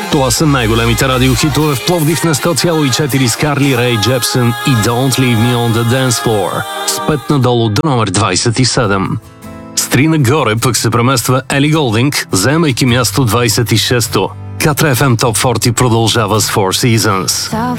Това са най-големите радиохитове в Пловдив на 100,4 с Карли Рей Джепсън и Don't Leave Me on the Dance Floor. С 5 надолу до номер 27. С 3 нагоре пък се премества Ели Голдинг, заемайки място 26-то. Катра FM Top 40 продължава с Four Seasons. Stop